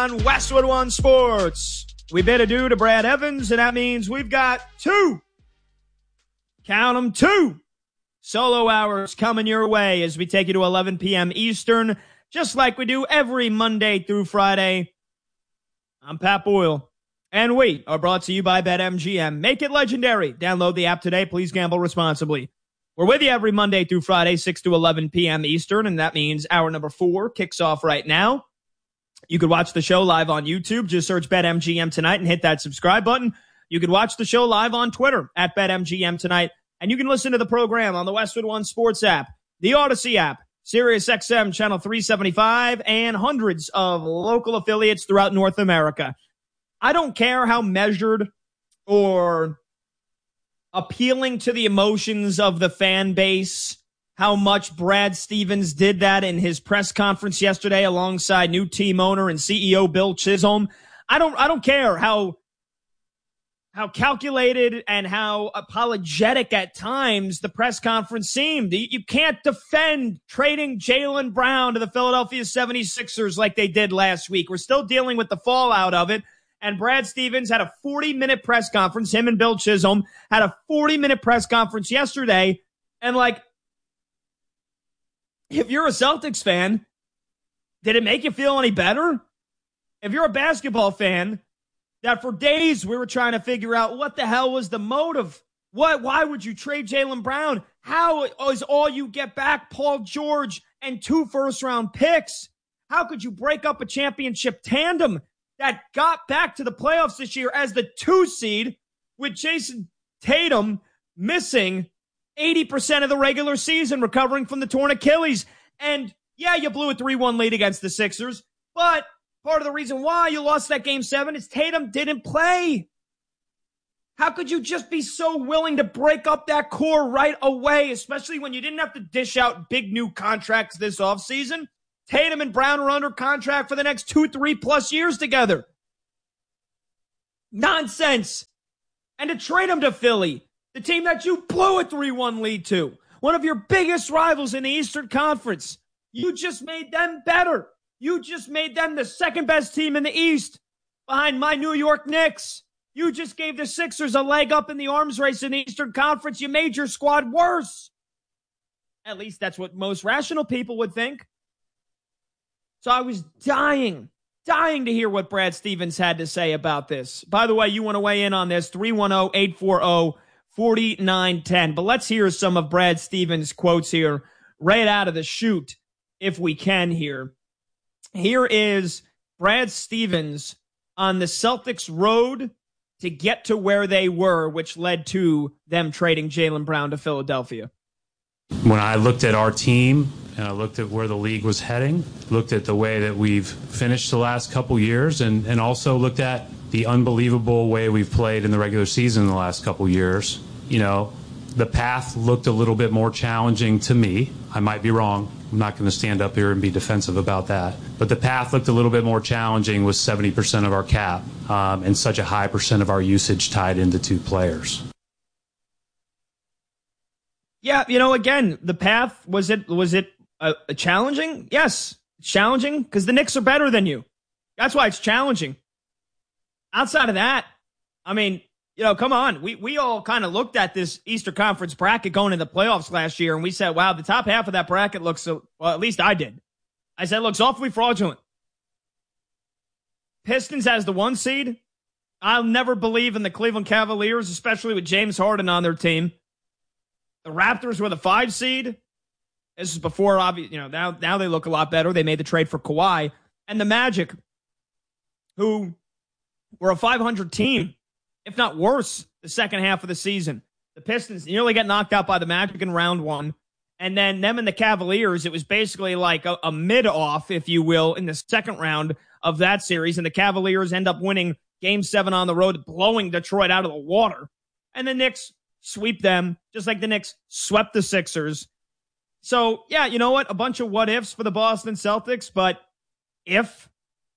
on Westwood One Sports. We bid adieu to Brad Evans, and that means we've got two, count them, two solo hours coming your way as we take you to 11 p.m. Eastern, just like we do every Monday through Friday. I'm Pat Boyle, and we are brought to you by BetMGM. Make it legendary. Download the app today. Please gamble responsibly. We're with you every Monday through Friday, 6 to 11 p.m. Eastern, and that means hour number 4 kicks off right now. You could watch the show live on YouTube. Just search BetMGM Tonight and hit that subscribe button. You could watch the show live on Twitter at BetMGM Tonight. And you can listen to the program on the Westwood One Sports app, the Odyssey app, SiriusXM Channel 375, and hundreds of local affiliates throughout North America. I don't care how measured or appealing to the emotions of the fan base, how much Brad Stevens did that in his press conference yesterday alongside new team owner and CEO Bill Chisholm. I don't care how calculated and how apologetic at times the press conference seemed. You can't defend trading Jaylen Brown to the Philadelphia 76ers like they did last week. We're still dealing with the fallout of it. And Brad Stevens had a 40-minute press conference. Him and Bill Chisholm had a 40-minute press conference yesterday. And, if you're a Celtics fan, did it make you feel any better? If you're a basketball fan, that for days we were trying to figure out what the hell was the motive. Why would you trade Jaylen Brown? How is all you get back Paul George and 2 first-round picks? How could you break up a championship tandem that got back to the playoffs this year as the 2 seed with Jason Tatum missing 80% of the regular season, recovering from the torn Achilles? And yeah, you blew a 3-1 lead against the Sixers, but part of the reason why you lost that Game 7 is Tatum didn't play. How could you just be so willing to break up that core right away, especially when you didn't have to dish out big new contracts this offseason? Tatum and Brown are under contract for the next 2-3+ years together. Nonsense. And to trade them to Philly, the team that you blew a 3-1 lead to, one of your biggest rivals in the Eastern Conference, you just made them better. You just made them the second best team in the East behind my New York Knicks. You just gave the Sixers a leg up in the arms race in the Eastern Conference. You made your squad worse. At least that's what most rational people would think. So I was dying to hear what Brad Stevens had to say about this. By the way, you want to weigh in on this, 310-840-4910. But let's hear some of Brad Stevens' quotes here right out of the chute, if we can here. Here is Brad Stevens on the Celtics' road to get to where they were, which led to them trading Jaylen Brown to Philadelphia. When I looked at our team and I looked at where the league was heading, looked at the way that we've finished the last couple years, and also looked at the unbelievable way we've played in the regular season in the last couple years, the path looked a little bit more challenging to me. I might be wrong. I'm not going to stand up here and be defensive about that. But the path looked a little bit more challenging with 70% of our cap and such a high percent of our usage tied into 2 players. Yeah, again, the path, was it challenging? Yes, it's challenging because the Knicks are better than you. That's why it's challenging. Outside of that, come on. We all kind of looked at this Eastern Conference bracket going into the playoffs last year, and we said, wow, the top half of that bracket looks, well, at least I did. I said, it looks awfully fraudulent. Pistons has the 1 seed. I'll never believe in the Cleveland Cavaliers, especially with James Harden on their team. The Raptors were the 5 seed. This is before, now they look a lot better. They made the trade for Kawhi. And the Magic, who were a 500 team, if not worse, the second half of the season. The Pistons nearly get knocked out by the Magic in round 1. And then them and the Cavaliers, it was basically like a mid-off, if you will, in the second round of that series. And the Cavaliers end up winning Game 7 on the road, blowing Detroit out of the water. And the Knicks sweep them, just like the Knicks swept the Sixers. So, yeah, you know what? A bunch of what-ifs for the Boston Celtics. But if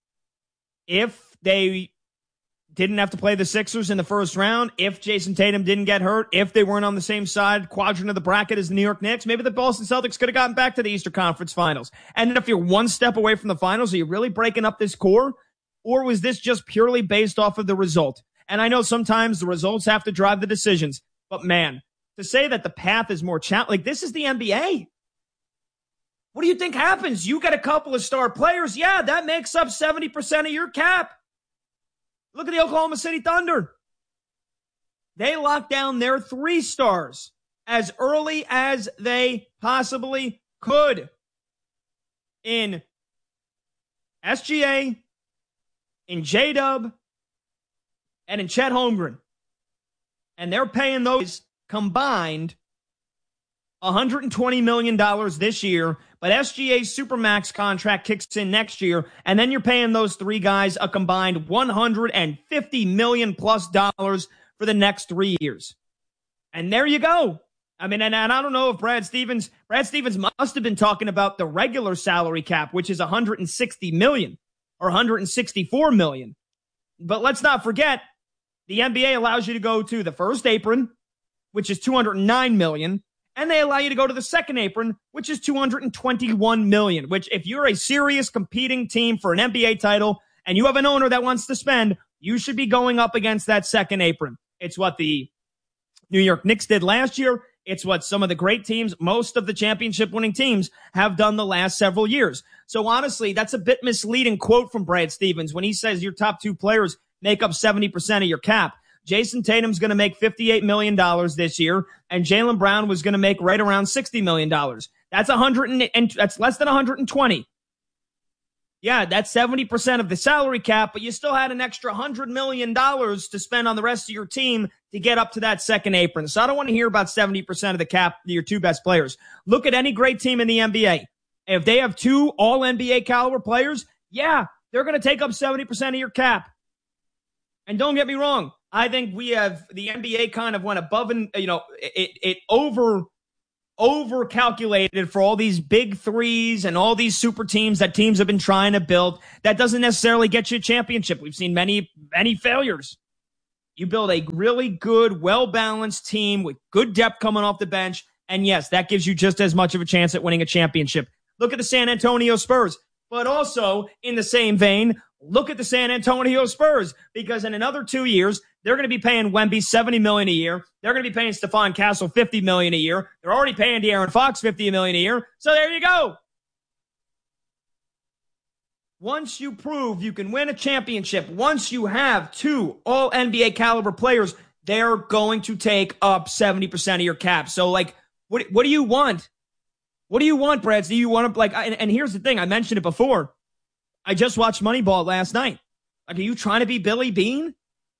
they didn't have to play the Sixers in the first round, if Jason Tatum didn't get hurt, if they weren't on the same side quadrant of the bracket as the New York Knicks, maybe the Boston Celtics could have gotten back to the Eastern Conference Finals. And if you're one step away from the finals, are you really breaking up this core? or was this just purely based off of the result? And I know sometimes the results have to drive the decisions, but man, to say that the path is more challenging, like this is the NBA. What do you think happens? You get a couple of star players. Yeah, that makes up 70% of your cap. Look at the Oklahoma City Thunder. They locked down their 3 stars as early as they possibly could in SGA, in J-Dub, and in Chet Holmgren. And they're paying those combined $120 million this year, but SGA's Supermax contract kicks in next year, and then you're paying those 3 guys a combined $150 million plus for the next 3 years. And there you go. I mean, and I don't know if Brad Stevens must have been talking about the regular salary cap, which is $160 million or $164 million. But let's not forget, the NBA allows you to go to the first apron, which is $209 million. And they allow you to go to the second apron, which is $221 million, which if you're a serious competing team for an NBA title and you have an owner that wants to spend, you should be going up against that second apron. It's what the New York Knicks did last year. It's what some of the great teams, most of the championship winning teams have done the last several years. So honestly, that's a bit misleading quote from Brad Stevens when he says your top 2 players make up 70% of your cap. Jason Tatum's going to make $58 million this year, and Jaylen Brown was going to make right around $60 million. That's less than 120. Yeah, that's 70% of the salary cap, but you still had an extra $100 million to spend on the rest of your team to get up to that second apron. So I don't want to hear about 70% of the cap, your 2 best players. Look at any great team in the NBA. If they have 2 all-NBA caliber players, yeah, they're going to take up 70% of your cap. And don't get me wrong, I think we have the NBA kind of went above and, it over calculated for all these big threes and all these super teams that teams have been trying to build. That doesn't necessarily get you a championship. We've seen many failures. You build a really good, well-balanced team with good depth coming off the bench. And yes, that gives you just as much of a chance at winning a championship. Look at the San Antonio Spurs. But also, in the same vein, look at the San Antonio Spurs, because in another 2 years, they're going to be paying Wemby $70 million a year. They're going to be paying Stephon Castle $50 million a year. They're already paying De'Aaron Fox $50 million a year. So there you go. Once you prove you can win a championship, once you have 2 all-NBA caliber players, they're going to take up 70% of your cap. So, like, what do you want? What do you want, Brad? Do you want to, like, and here's the thing. I mentioned it before. I just watched Moneyball last night. Like, are you trying to be Billy Beane?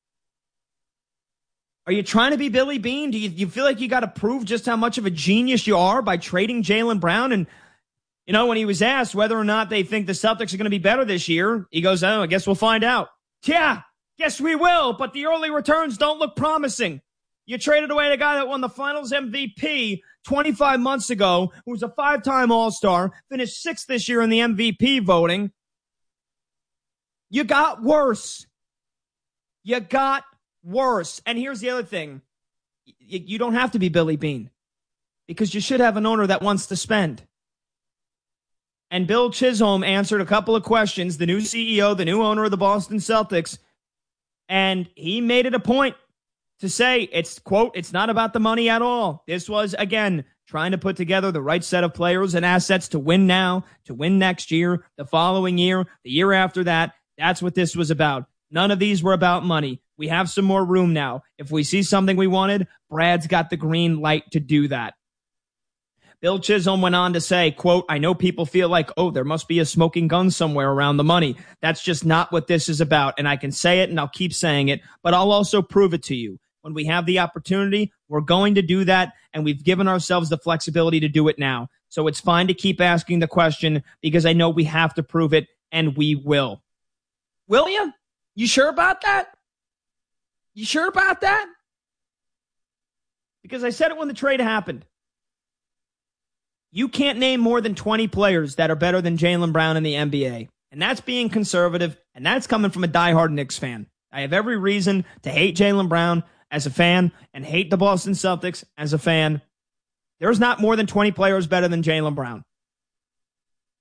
Are you trying to be Billy Beane? Do you feel like you got to prove just how much of a genius you are by trading Jaylen Brown? And, when he was asked whether or not they think the Celtics are going to be better this year, he goes, I guess we'll find out. Yeah, guess we will, but the early returns don't look promising. You traded away the guy that won the Finals MVP 25 months ago, who was a 5-time All-Star, finished 6th this year in the MVP voting. You got worse. You got worse. And here's the other thing. You don't have to be Billy Beane, because you should have an owner that wants to spend. And Bill Chisholm answered a couple of questions, the new CEO, the new owner of the Boston Celtics, and he made it a point to say it's, quote, it's not about the money at all. This was, again, trying to put together the right set of players and assets to win now, to win next year, the following year, the year after that. That's what this was about. None of these were about money. We have some more room now. If we see something we wanted, Brad's got the green light to do that. Bill Chisholm went on to say, quote, I know people feel like, there must be a smoking gun somewhere around the money. That's just not what this is about. And I can say it and I'll keep saying it, but I'll also prove it to you. When we have the opportunity, we're going to do that, and we've given ourselves the flexibility to do it now. So it's fine to keep asking the question, because I know we have to prove it, and we will. Will you? You sure about that? You sure about that? Because I said it when the trade happened. You can't name more than 20 players that are better than Jaylen Brown in the NBA. And that's being conservative, and that's coming from a diehard Knicks fan. I have every reason to hate Jaylen Brown as a fan and hate the Boston Celtics as a fan. There's not more than 20 players better than Jaylen Brown.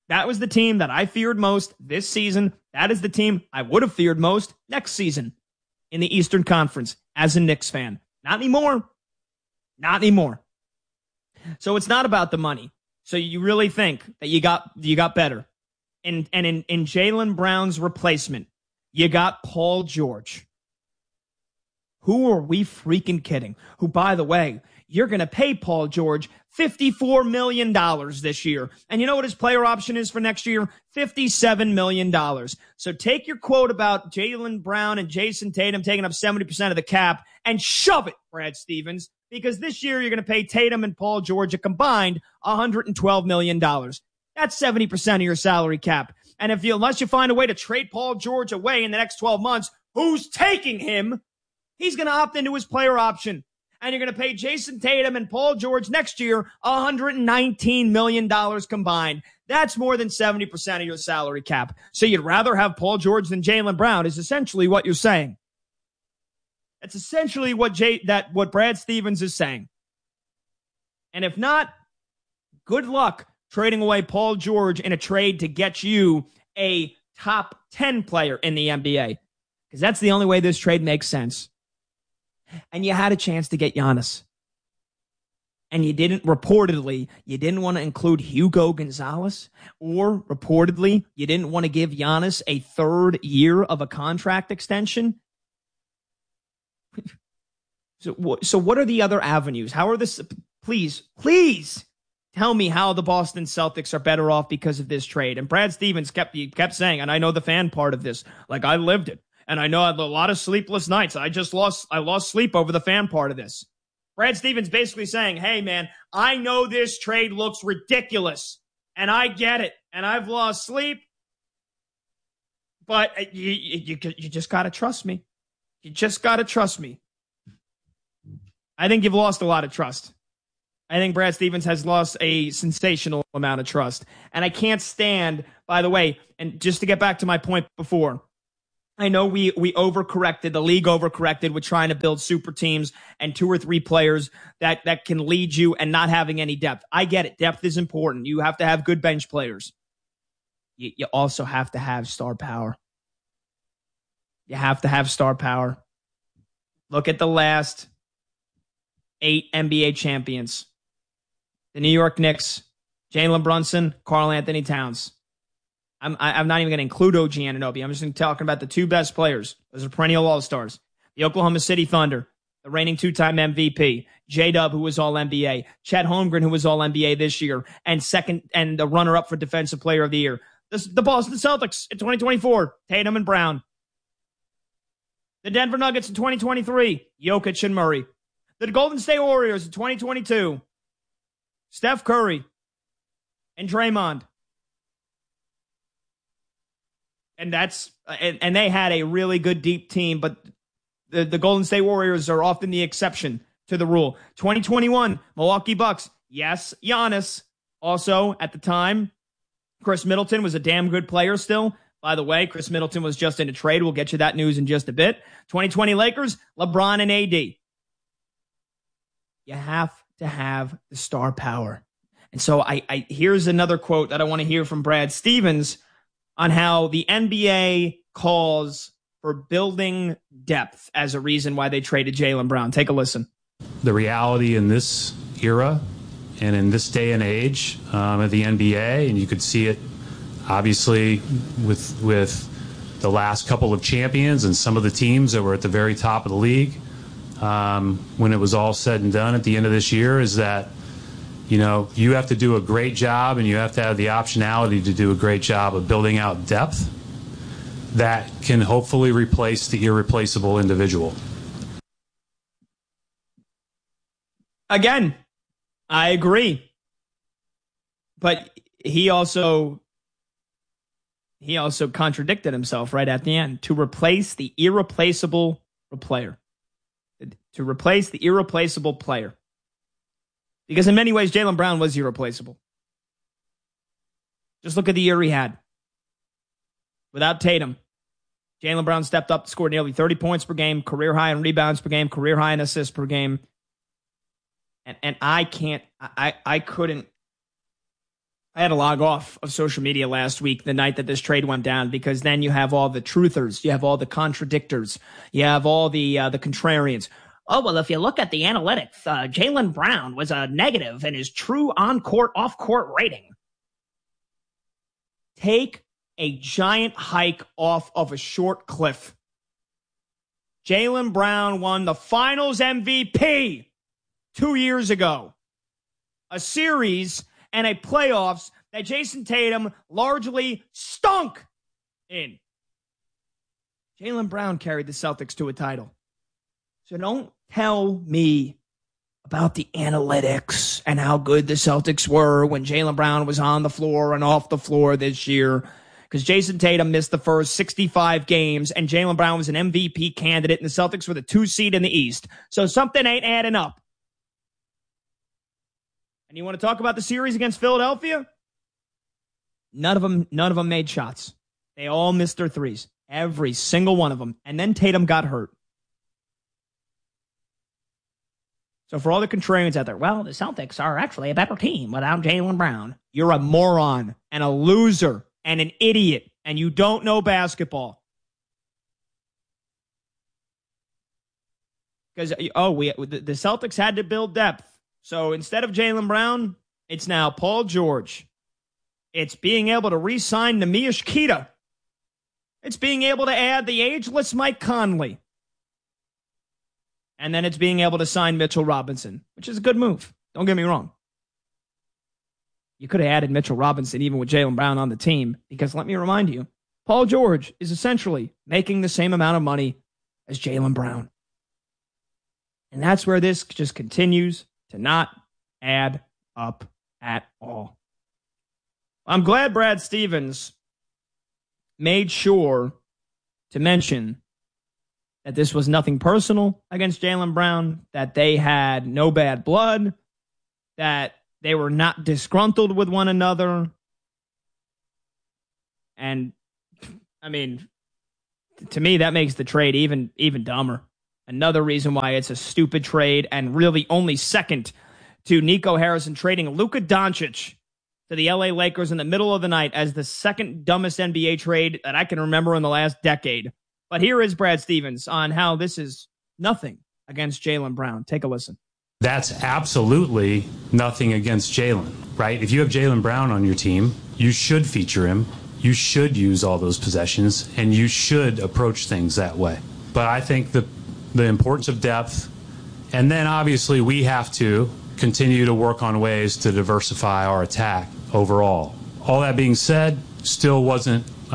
That was the team that I feared most this season. That is the team I would have feared most next season in the Eastern Conference as a Knicks fan. Not anymore. Not anymore. So it's not about the money. So you really think that you got better. And in Jaylen Brown's replacement, you got Paul George. Who are we freaking kidding? Who, by the way, you're going to pay Paul George $54 million this year. And you know what his player option is for next year? $57 million. So take your quote about Jaylen Brown and Jason Tatum taking up 70% of the cap and shove it, Brad Stevens, because this year you're going to pay Tatum and Paul George a combined $112 million. That's 70% of your salary cap. And unless you find a way to trade Paul George away in the next 12 months, who's taking him? He's going to opt into his player option. And you're going to pay Jason Tatum and Paul George next year $119 million combined. That's more than 70% of your salary cap. So you'd rather have Paul George than Jaylen Brown is essentially what you're saying. That's essentially what Brad Stevens is saying. And if not, good luck trading away Paul George in a trade to get you a top 10 player in the NBA. Because that's the only way this trade makes sense. And you had a chance to get Giannis. And you didn't want to include Hugo Gonzalez, or reportedly, you didn't want to give Giannis a third year of a contract extension. So what are the other avenues? How are this? Please tell me how the Boston Celtics are better off because of this trade. And Brad Stevens kept saying, and I know the fan part of this, like I lived it. And I know I had a lot of sleepless nights. I lost sleep over the fan part of this. Brad Stevens basically saying, hey, man, I know this trade looks ridiculous, and I get it, and I've lost sleep, but you just got to trust me. You just got to trust me. I think you've lost a lot of trust. I think Brad Stevens has lost a sensational amount of trust. And I can't stand, by the way, and just to get back to my point before, I know we overcorrected, the league overcorrected with trying to build super teams and 2 or 3 players that can lead you and not having any depth. I get it. Depth is important. You have to have good bench players. You also have to have star power. You have to have star power. Look at the last 8 NBA champions. The New York Knicks, Jalen Brunson, Karl Anthony Towns. I'm not even going to include OG Anunoby. I'm just talking about the 2 best players. Those are perennial all-stars. The Oklahoma City Thunder, the reigning 2-time MVP. J-Dub, who was All-NBA. Chet Holmgren, who was All-NBA this year. And the runner-up for Defensive Player of the Year. The Boston Celtics in 2024, Tatum and Brown. The Denver Nuggets in 2023, Jokic and Murray. The Golden State Warriors in 2022, Steph Curry and Draymond. And they had a really good deep team, but the Golden State Warriors are often the exception to the rule. 2021, Milwaukee Bucks. Yes, Giannis. Also, at the time, Chris Middleton was a damn good player still. By the way, Chris Middleton was just in a trade. We'll get you that news in just a bit. 2020 Lakers, LeBron and AD. You have to have the star power. And so here's another quote that I want to hear from Brad Stevens on how the NBA calls for building depth as a reason why they traded Jaylen Brown. Take a listen. The reality in this era and in this day and age of the NBA, and you could see it obviously with the last couple of champions and some of the teams that were at the very top of the league, when it was all said and done at the end of this year, is that you have to do a great job, and you have to have the optionality to do a great job of building out depth that can hopefully replace the irreplaceable individual. Again, I agree. But he also contradicted himself right at the end. To replace the irreplaceable player. To replace the irreplaceable player. Because in many ways, Jaylen Brown was irreplaceable. Just look at the year he had. Without Tatum, Jaylen Brown stepped up, scored nearly 30 points per game, career high in rebounds per game, career high in assists per game. And I couldn't I had to log off of social media last week, the night that this trade went down, because then you have all the truthers, you have all the contradictors, you have all the contrarians. Oh, well, if you look at the analytics, Jaylen Brown was a negative in his true on-court, off-court rating. Take a giant hike off of a short cliff. Jaylen Brown won the Finals MVP 2 years ago. A series and a playoffs that Jason Tatum largely stunk in. Jaylen Brown carried the Celtics to a title. So don't tell me about the analytics and how good the Celtics were when Jaylen Brown was on the floor and off the floor this year. Because Jason Tatum missed the first 65 games and Jaylen Brown was an MVP candidate and the Celtics were the 2 seed in the East. So something ain't adding up. And you want to talk about the series against Philadelphia? None of them made shots. They all missed their threes. Every single one of them. And then Tatum got hurt. So for all the contrarians out there, well, the Celtics are actually a better team without Jaylen Brown. You're a moron and a loser and an idiot, and you don't know basketball. Because, the Celtics had to build depth. So instead of Jaylen Brown, it's now Paul George. It's being able to re-sign Neemias Queta. It's being able to add the ageless Mike Conley. And then it's being able to sign Mitchell Robinson, which is a good move. Don't get me wrong. You could have added Mitchell Robinson even with Jaylen Brown on the team, because let me remind you, Paul George is essentially making the same amount of money as Jaylen Brown. And that's where this just continues to not add up at all. I'm glad Brad Stevens made sure to mention that this was nothing personal against Jaylen Brown, that they had no bad blood, that they were not disgruntled with one another. And, I mean, to me, that makes the trade even dumber. Another reason why it's a stupid trade, and really only second to Nico Harrison trading Luka Doncic to the LA Lakers in the middle of the night as the second dumbest NBA trade that I can remember in the last decade. But here is Brad Stevens on how this is nothing against Jaylen Brown. Take a listen. That's absolutely nothing against Jaylen, right? If you have Jaylen Brown on your team, you should feature him. You should use all those possessions, and you should approach things that way. But I think the importance of depth, and then obviously we have to continue to work on ways to diversify our attack overall. All that being said, still would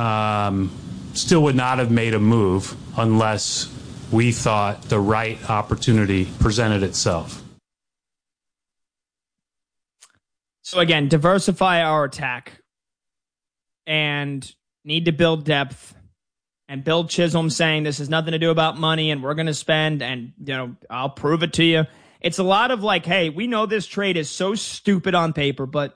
not have made a move unless we thought the right opportunity presented itself. So again, diversify our attack and need to build depth. And Bill Chisholm saying this has nothing to do about money and we're going to spend and, I'll prove it to you. It's a lot of like, hey, we know this trade is so stupid on paper, but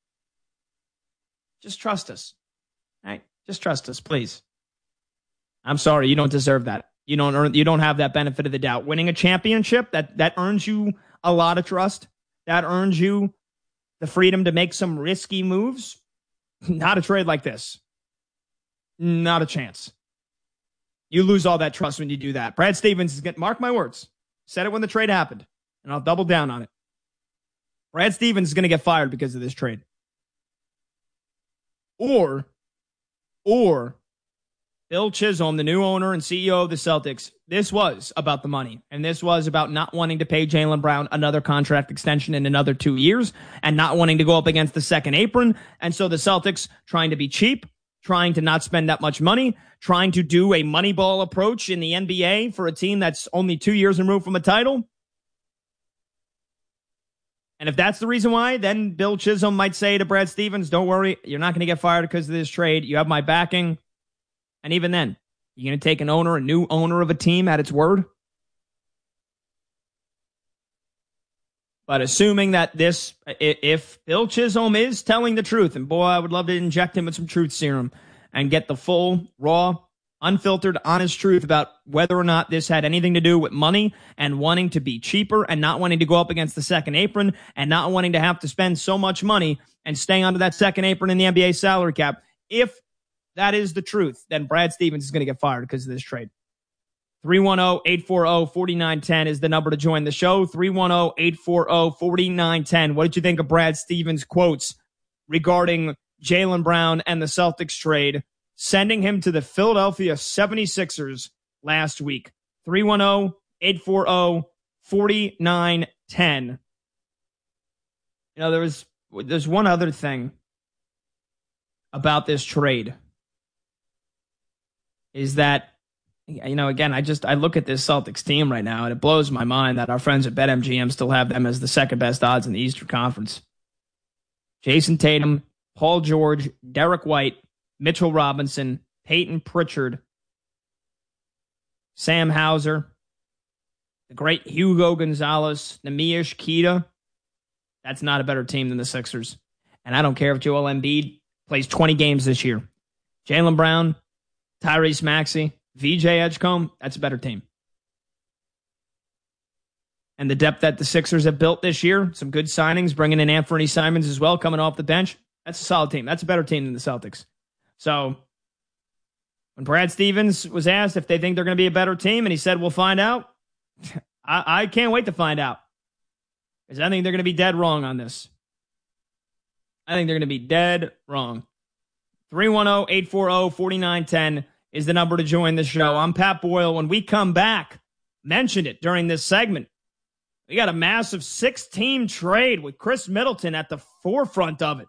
just trust us. Right? Just trust us, please. I'm sorry, you don't deserve that. You don't have that benefit of the doubt. Winning a championship, that earns you a lot of trust. That earns you the freedom to make some risky moves. Not a trade like this. Not a chance. You lose all that trust when you do that. Brad Stevens is going to, mark my words, said it when the trade happened, and I'll double down on it. Brad Stevens is going to get fired because of this trade. Or Bill Chisholm, the new owner and CEO of the Celtics, this was about the money. And this was about not wanting to pay Jaylen Brown another contract extension in another 2 years and not wanting to go up against the second apron. And so the Celtics trying to be cheap, trying to not spend that much money, trying to do a Moneyball approach in the NBA for a team that's only 2 years removed from a title. And if that's the reason why, then Bill Chisholm might say to Brad Stevens, don't worry, you're not going to get fired because of this trade. You have my backing. And even then, you're going to take a new owner of a team at its word? But assuming that if Bill Chisholm is telling the truth, and boy, I would love to inject him with some truth serum and get the full, raw, unfiltered, honest truth about whether or not this had anything to do with money and wanting to be cheaper and not wanting to go up against the second apron and not wanting to have to spend so much money and staying under that second apron in the NBA salary cap. If that is the truth, then Brad Stevens is going to get fired because of this trade. 310-840-4910 is the number to join the show. 310-840-4910. What did you think of Brad Stevens' quotes regarding Jaylen Brown and the Celtics trade, sending him to the Philadelphia 76ers last week? 310-840-4910. There's one other thing about this trade is that, again, I look at this Celtics team right now, and it blows my mind that our friends at BetMGM still have them as the second best odds in the Eastern Conference. Jason Tatum, Paul George, Derek White, Mitchell Robinson, Peyton Pritchard, Sam Hauser, the great Hugo Gonzalez, Neemias Queta. That's not a better team than the Sixers. And I don't care if Joel Embiid plays 20 games this year. Jaylen Brown, Tyrese Maxey, VJ Edgecombe, that's a better team. And the depth that the Sixers have built this year, some good signings, bringing in Anthony Simons as well, coming off the bench. That's a solid team. That's a better team than the Celtics. So when Brad Stevens was asked if they think they're going to be a better team, and he said, we'll find out, I can't wait to find out. Because I think they're going to be dead wrong on this. I think they're going to be dead wrong. 310-840-4910 is the number to join the show. I'm Pat Boyle. When we come back, mentioned it during this segment, we got a massive 6-team trade with Chris Middleton at the forefront of it.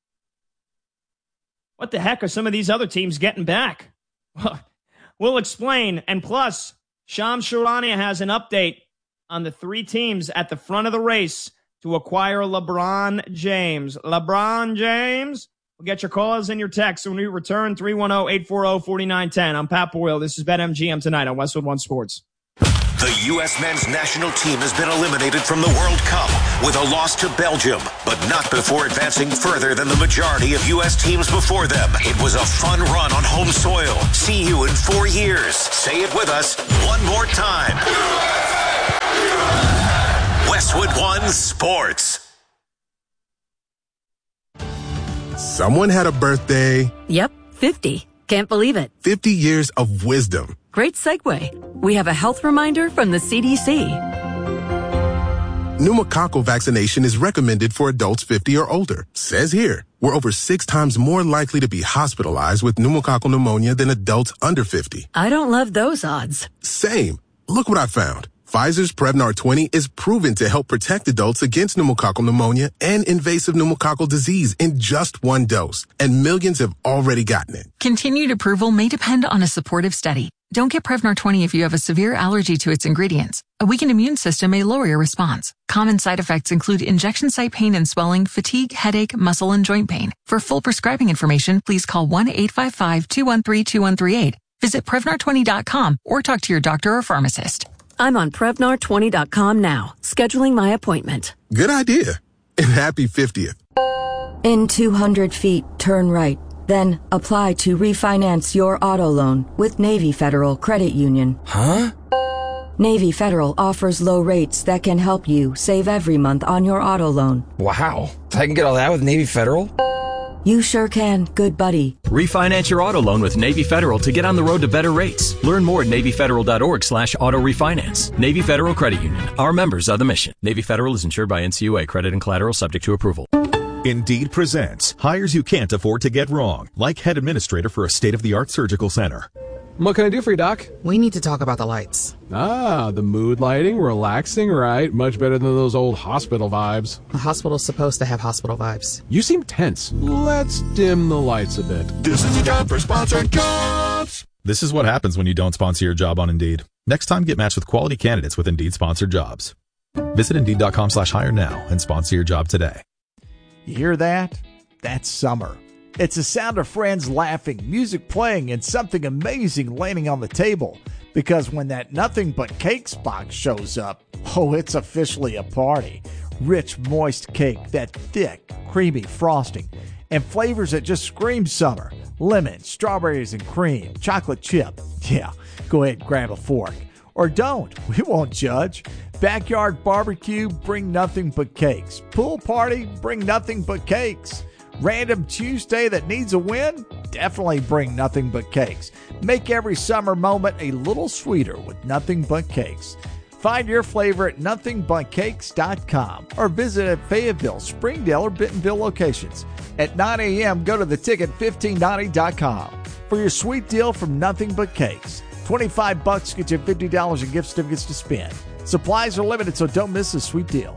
What the heck are some of these other teams getting back? We'll explain. And plus, Shams Charania has an update on the 3 teams at the front of the race to acquire LeBron James. LeBron James. We'll get your calls and your texts when we return. 310-840-4910. I'm Pat Boyle. This is BetMGM tonight on Westwood One Sports. The U.S. men's national team has been eliminated from the World Cup with a loss to Belgium, but not before advancing further than the majority of U.S. teams before them. It was a fun run on home soil. See you in 4 years. Say it with us one more time. Westwood One Sports. Someone had a birthday. Yep, 50. Can't believe it. 50 years of wisdom. Great segue. We have a health reminder from the CDC. Pneumococcal vaccination is recommended for adults 50 or older. Says here, we're over 6 times more likely to be hospitalized with pneumococcal pneumonia than adults under 50. I don't love those odds. Same. Look what I found. Pfizer's Prevnar 20 is proven to help protect adults against pneumococcal pneumonia and invasive pneumococcal disease in just 1 dose, and millions have already gotten it. Continued approval may depend on a supportive study. Don't get Prevnar 20 if you have a severe allergy to its ingredients. A weakened immune system may lower your response. Common side effects include injection site pain and swelling, fatigue, headache, muscle, and joint pain. For full prescribing information, please call 1-855-213-2138. Visit Prevnar20.com or talk to your doctor or pharmacist. I'm on Prevnar20.com now, scheduling my appointment. Good idea. And happy 50th. In 200 feet, turn right. Then apply to refinance your auto loan with Navy Federal Credit Union. Huh? Navy Federal offers low rates that can help you save every month on your auto loan. Wow. I can get all that with Navy Federal? You sure can, good buddy. Refinance your auto loan with Navy Federal to get on the road to better rates. Learn more at NavyFederal.org/auto refinance. Navy Federal Credit Union. Our members are the mission. Navy Federal is insured by NCUA. Credit and collateral subject to approval. Indeed presents hires you can't afford to get wrong, like head administrator for a state-of-the-art surgical center. What can I do for you, Doc? We need to talk about the lights. Ah, the mood lighting, relaxing, right? Much better than those old hospital vibes. The hospital's supposed to have hospital vibes. You seem tense. Let's dim the lights a bit. This is a job for sponsored jobs. This is what happens when you don't sponsor your job on Indeed. Next time, get matched with quality candidates with Indeed sponsored jobs. Visit Indeed.com/hire now and sponsor your job today. You hear that? That's summer. It's the sound of friends laughing, music playing, and something amazing landing on the table. Because when that Nothing But Cakes box shows up, oh, it's officially a party. Rich, moist cake, that thick, creamy frosting, And flavors that just scream summer. Lemon, strawberries and cream, chocolate chip. Yeah, go ahead and grab a fork. Or don't. We won't judge. Backyard barbecue, bring nothing but cakes. Pool party, bring nothing but cakes. Random Tuesday that needs a win? Definitely bring nothing but cakes. Make every summer moment a little sweeter with Nothing But Cakes. Find your flavor at nothingbutcakes.com or visit at Fayetteville, Springdale, or Bentonville locations. At 9 a.m., go to theticket1590.com for your sweet deal from Nothing But Cakes. $25 gets you $50 in gift certificates to spend. Supplies are limited, so don't miss this sweet deal.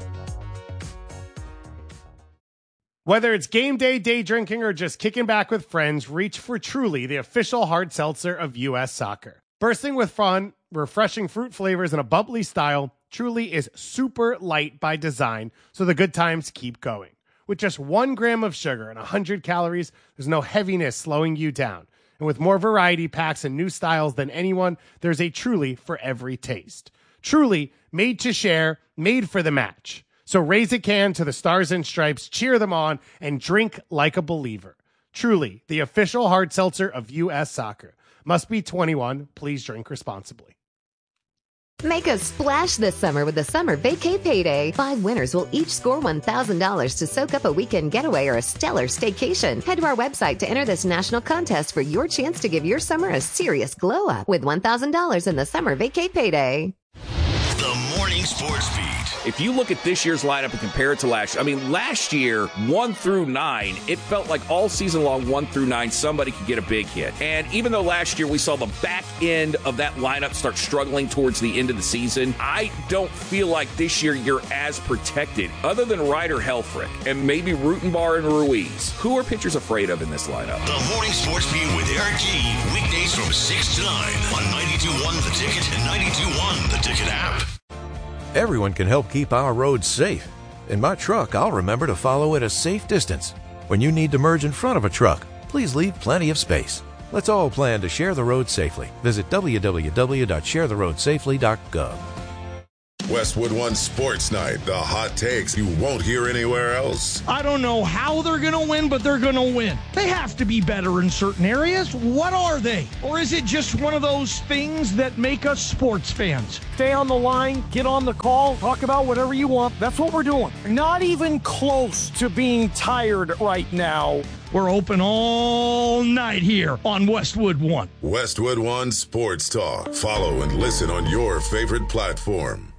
Whether it's game day, day drinking, or just kicking back with friends, reach for Truly, the official hard seltzer of U.S. Soccer. Bursting with fun, refreshing fruit flavors, and a bubbly style, Truly is super light by design, so the good times keep going. With just 1 gram of sugar and 100 calories, there's no heaviness slowing you down. And with more variety packs and new styles than anyone, there's a Truly for every taste. Truly, made to share, made for the match. So raise a can to the Stars and Stripes, cheer them on, and drink like a believer. Truly, the official hard seltzer of U.S. Soccer. Must be 21. Please drink responsibly. Make a splash this summer with the Summer Vacay Payday. 5 winners will each score $1,000 to soak up a weekend getaway or a stellar staycation. Head to our website to enter this national contest for your chance to give your summer a serious glow up with $1,000 in the Summer Vacay Payday. The Morning Sports Beat. If you look at this year's lineup and compare it to last year, last year, 1 through 9, it felt like all season long, 1 through 9, somebody could get a big hit. And even though last year we saw the back end of that lineup start struggling towards the end of the season, I don't feel like this year you're as protected, other than Ryder Helfrich and maybe Rutenbar and Ruiz. Who are pitchers afraid of in this lineup? The Morning Sports Beat with Eric G. Weekdays from 6 to 9 on 92.1 The Ticket and 92.1 The Ticket app. Everyone can help keep our roads safe. In my truck, I'll remember to follow at a safe distance. When you need to merge in front of a truck, please leave plenty of space. Let's all plan to share the road safely. Visit www.sharetheroadsafely.gov. Westwood One Sports Night, the hot takes you won't hear anywhere else. I don't know how they're going to win, but they're going to win. They have to be better in certain areas. What are they? Or is it just one of those things that make us sports fans? Stay on the line, get on the call, talk about whatever you want. That's what we're doing. Not even close to being tired right now. We're open all night here on Westwood One. Westwood One Sports Talk. Follow and listen on your favorite platform.